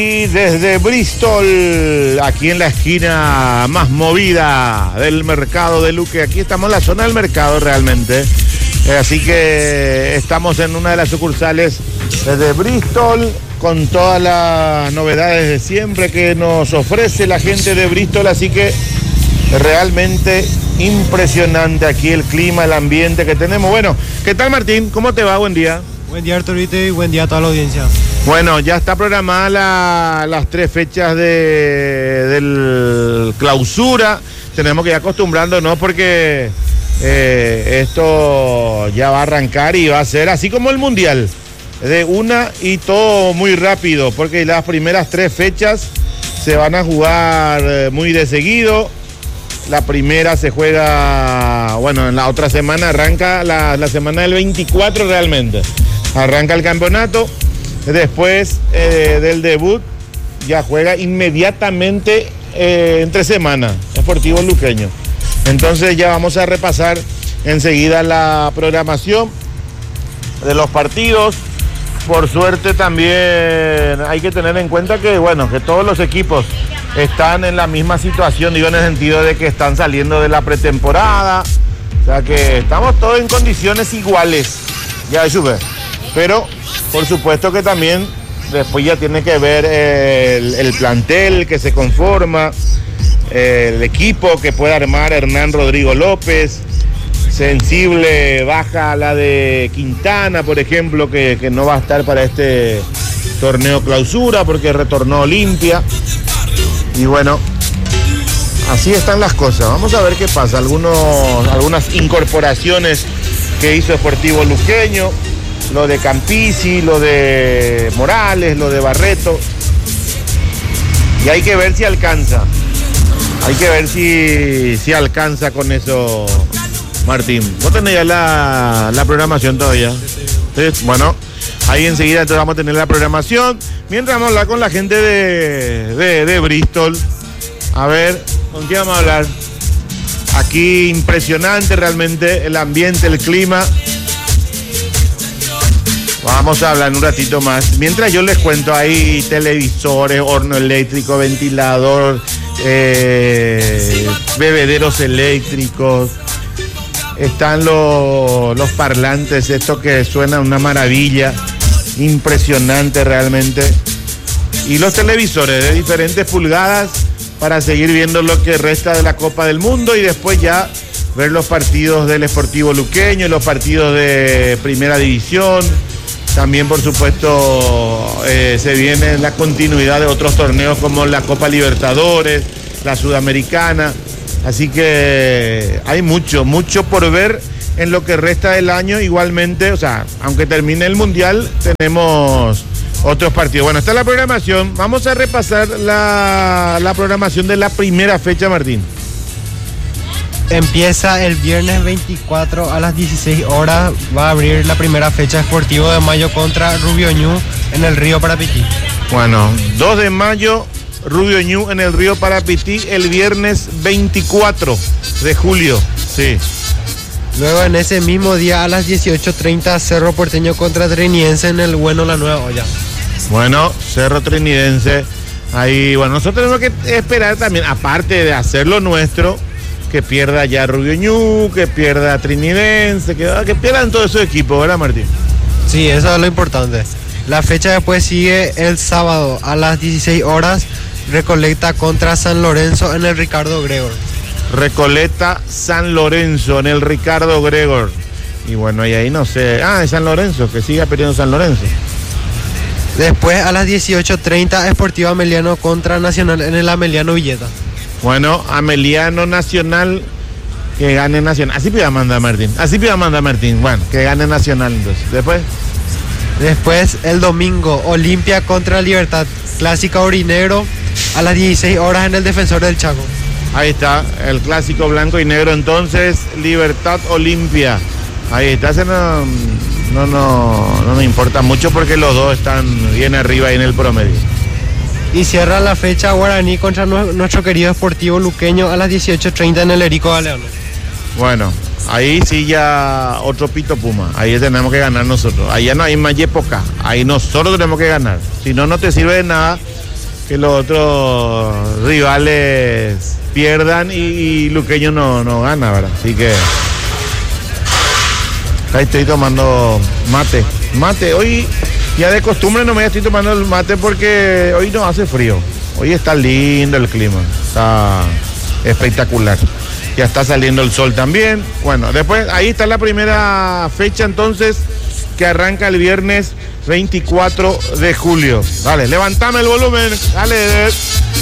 Y desde Bristol, aquí en la esquina más movida del mercado de Luque, aquí estamos en la zona del mercado realmente, así que estamos en una de las sucursales desde Bristol con todas las novedades de siempre que nos ofrece la gente de Bristol, así que realmente impresionante aquí el clima, el ambiente que tenemos. Bueno, ¿qué tal Martín? ¿Cómo te va? Buen día. Buen día Arturito y buen día a toda la audiencia. Bueno, ya está programada las 3 fechas del clausura. Tenemos que ir acostumbrándonos porque esto ya va a arrancar y va a ser así como el Mundial, de una y todo muy rápido, porque las primeras 3 fechas se van a jugar muy de seguido. La primera se juega, bueno, en la otra semana arranca la semana del 24 realmente. Arranca el campeonato, después del debut ya juega inmediatamente entre semanas, Sportivo Luqueño. Entonces ya vamos a repasar enseguida la programación de los partidos. Por suerte también hay que tener en cuenta que, bueno, que todos los equipos están en la misma situación, digo en el sentido de que están saliendo de la pretemporada, o sea que estamos todos en condiciones iguales, ya sube. Pero por supuesto que también después ya tiene que ver el plantel que se conforma, el equipo que puede armar Hernán Rodrigo López. Sensible baja la de Quintana, por ejemplo, que no va a estar para este torneo clausura porque retornó Olimpia. Y bueno, así están las cosas. Vamos a ver qué pasa. Algunas incorporaciones que hizo Sportivo Luqueño, lo de Campisi, lo de Morales, lo de Barreto. Y hay que ver si alcanza. Hay que ver si alcanza con eso, Martín. ¿Vos tenés ya la programación todavía? Sí. Bueno, ahí enseguida entonces vamos a tener la programación. Mientras vamos a hablar con la gente de Bristol. A ver, ¿con quién vamos a hablar? Aquí impresionante realmente el ambiente, el clima. Vamos a hablar en un ratito más. Mientras yo les cuento, hay televisores, horno eléctrico, ventilador, bebederos eléctricos. Están los parlantes, esto que suena una maravilla, impresionante realmente. Y los televisores de diferentes pulgadas para seguir viendo lo que resta de la Copa del Mundo y después ya ver los partidos del Sportivo Luqueño, los partidos de Primera División. También, por supuesto, se viene la continuidad de otros torneos como la Copa Libertadores, la Sudamericana. Así que hay mucho por ver en lo que resta del año. Igualmente, o sea, aunque termine el Mundial, tenemos otros partidos. Bueno, está la programación. Vamos a repasar la programación de la primera fecha, Martín. Empieza el viernes 24 a las 16 horas. Va a abrir la primera fecha Sportivo de Mayo contra Rubio Ñu en el Río Parapití. Bueno, 2 de mayo... Rubio Ñu en el Río Parapití el viernes 24 de julio, sí. Luego en ese mismo día a las 18:30 Cerro Porteño contra Trinidense en el Bueno La Nueva Olla. Bueno, Cerro Trinidense, ahí, bueno, nosotros tenemos que esperar también, aparte de hacer lo nuestro, que pierda ya Rubio Ñu, que pierda Trinidense, que pierdan todos esos equipos, ¿verdad, Martín? Sí, eso es lo importante. La fecha después sigue el sábado a las 16 horas. Recoleta contra San Lorenzo en el Ricardo Gregor. Recoleta San Lorenzo en el Ricardo Gregor. Y bueno, y ahí no sé. Es San Lorenzo, que siga perdiendo San Lorenzo. Después a las 18:30 Sportivo Ameliano contra Nacional en el Ameliano Villeta. Bueno, Ameliano Nacional, que gane Nacional. Así pida manda Martín. Bueno, que gane Nacional entonces. Después el domingo Olimpia contra Libertad. Clásica Orinegro a las 16 horas en el Defensor del Chaco. Ahí está, el clásico blanco y negro entonces, Libertad Olimpia. Ahí está, ese no me importa mucho porque los dos están bien arriba ahí en el promedio. Y cierra la fecha Guaraní contra nuestro querido Sportivo Luqueño a las 18:30 en el Erico Galeano. Bueno, ahí sí ya otro pito puma, ahí tenemos que ganar nosotros. Ahí ya no hay más época, ahí nosotros tenemos que ganar. Si no, no te sirve de nada que los otros rivales pierdan y Luqueño no gana, ¿verdad? Así que ahí estoy tomando mate. Hoy ya de costumbre no me estoy tomando el mate porque hoy no hace frío. Hoy está lindo el clima, está espectacular. Ya está saliendo el sol también. Bueno, después ahí está la primera fecha entonces que arranca el viernes 24 de julio. Dale, levantame el volumen. Dale.